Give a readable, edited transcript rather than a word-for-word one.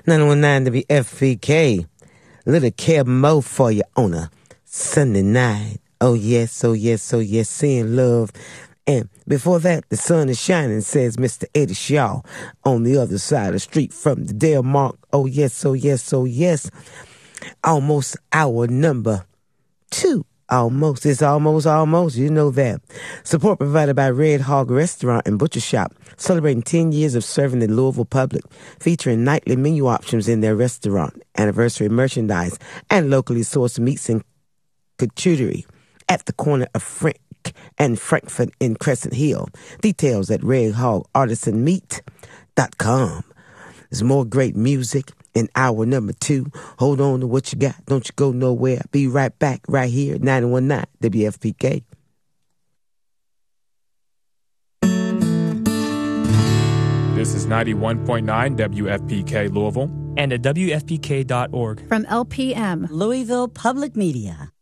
919 WFPK. Little Care Mo for you on a Sunday night. Oh yes, oh yes, oh yes, seeing love. And before that, the sun is shining, says Mr. Eddie Shaw on the other side of the street from the Del Mark. Oh yes, oh yes, oh yes. Almost hour number 2. Almost. It's almost. You know that. Support provided by Red Hog Restaurant and Butcher Shop, celebrating 10 years of serving the Louisville public, featuring nightly menu options in their restaurant, anniversary merchandise, and locally sourced meats and charcuterie at the corner of Frank and Frankfurt in Crescent Hill. Details at redhogartisanmeat.com. There's more great music in hour number 2. Hold on to what you got. Don't you go nowhere. Be right back right here at 919 WFPK. This is 91.9 WFPK Louisville. And at WFPK.org. From LPM, Louisville Public Media.